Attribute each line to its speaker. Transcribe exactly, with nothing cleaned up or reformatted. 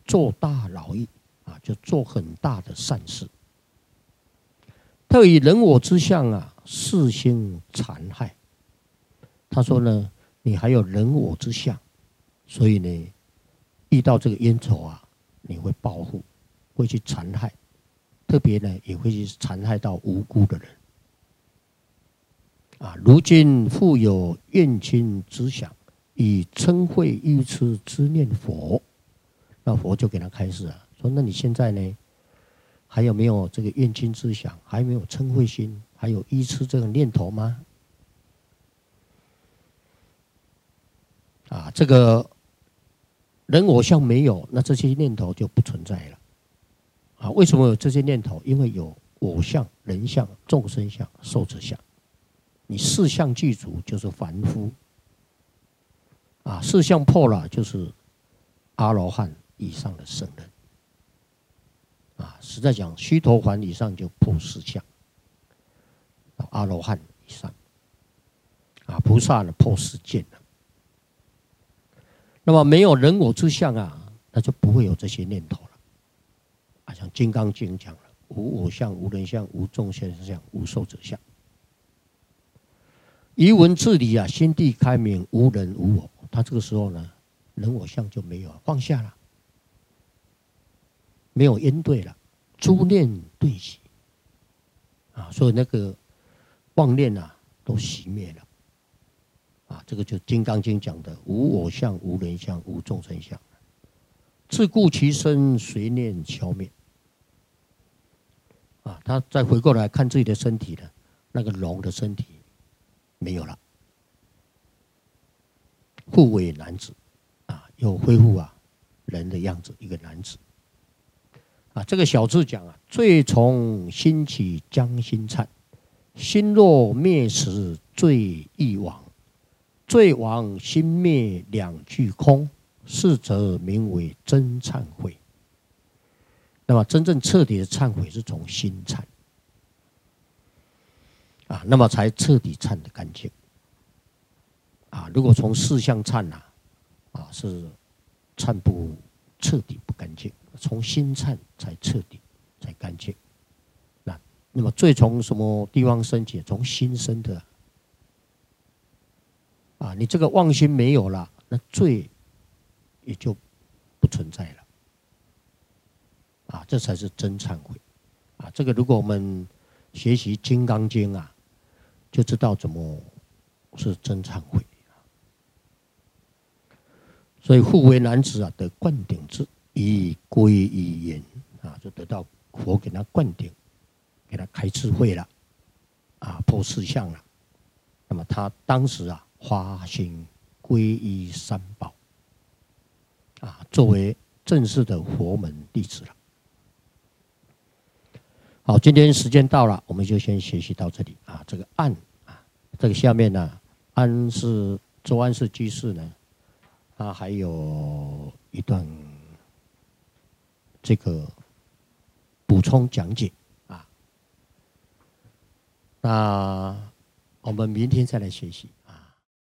Speaker 1: 做大劳役啊，就做很大的善事。特以人我之相啊，世心残害。他说呢，你还有人我之相，所以呢，遇到这个冤仇啊，你会报复，会去残害，特别呢，也会去残害到无辜的人。啊，如今复有怨亲之想，以嗔恚愚痴之念佛，那佛就给他开示啊，说：那你现在呢，还有没有这个怨亲之想？还没有嗔恚心？还有愚痴这个念头吗？啊，这个人我相没有，那这些念头就不存在了。啊，为什么有这些念头？因为有我相、人相、众生相、寿者相。你四相具足就是凡夫，啊，四相破了就是阿罗汉以上的圣人，啊，实在讲须陀洹以上就破四相，到阿罗汉以上，啊，菩萨呢破四见了。那么没有人我之相啊，那就不会有这些念头了。啊，像《金刚经》讲了，无我相、无人相、无众生相、无寿者相。疑文自理啊，心地开明，无人无我。他这个时候呢，人我相就没有了，放下了，没有因对了，诸念对齐啊，所以那个妄念啊都熄灭了啊。这个就《金刚经》讲的无我相、无人相、无众生相，自顾其身，随念消灭啊。他再回过来看自己的身体呢，那个龙的身体没有了，复为男子啊，又恢复啊人的样子，一个男子啊。这个小字讲啊，罪从心起将心忏，心若灭时罪亦亡，罪亡心灭两俱空，是则名为真忏悔。那么真正彻底的忏悔是从心忏啊，那么才彻底忏得干净啊。如果从四相忏啊，啊是忏不彻底不干净，从心忏才彻底才干净。那那么罪从什么地方生起？从心生的啊。你这个妄心没有了，那罪也就不存在了啊。这才是真忏悔啊。这个如果我们学习《金刚经》啊，就知道怎么是真忏悔。所以复为男子啊，得灌顶智，以归依言啊，就得到佛给他灌顶，给他开智慧了啊，破四相了。那么他当时啊，发心皈依三宝啊，作为正式的佛门弟子了。好，今天时间到了，我们就先学习到这里啊。这个安啊，这个下面呢，安是周安世居士呢，他还有一段这个补充讲解啊。那我们明天再来学习。